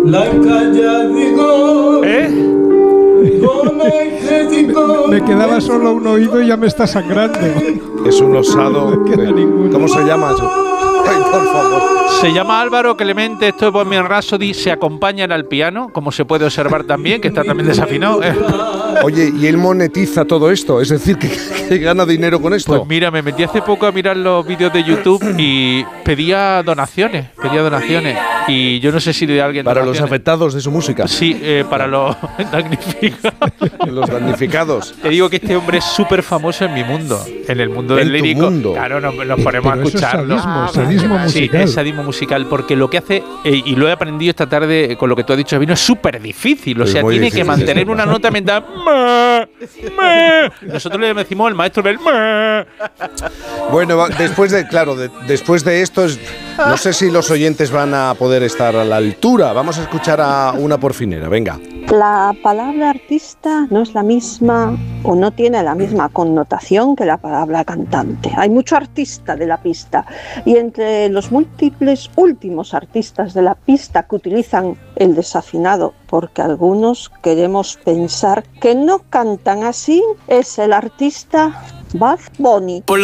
Me quedaba solo un oído y ya me está sangrando. Es un osado. ¿Cómo se llama eso? Ay, por favor. Se llama Álvaro Clemente, esto es Bohemian Rhapsody, se acompañan al piano, como se puede observar también, que está también desafinado. Oye, ¿y él monetiza todo esto? Es decir, que gana dinero con esto. Pues mira, me metí hace poco a mirar los vídeos de YouTube y pedía donaciones. Y yo no sé si de alguien... Para los afectados de su música. Sí, para los damnificados. Los damnificados. Te digo que este hombre es súper famoso en mi mundo, en el mundo del lírico. Mundo. Claro, nos ponemos a escucharlo. Sadismo musical. Sí, es sadismo musical, porque lo que hace, y lo he aprendido esta tarde con lo que tú has dicho, Sabino, es súper difícil. O sea, tiene difícil, que mantener una nota mental. Nosotros le decimos el maestro del. Bueno, después de esto, no sé si los oyentes van a poder estar a la altura. Vamos a escuchar a una porfinera, venga. La palabra artista no es la misma o no tiene la misma connotación que la palabra cantante. Hay mucho artista de la pista y entre los múltiples últimos artistas de la pista que utilizan el desafinado, porque algunos queremos pensar que no cantan así, es el artista Bad Bunny.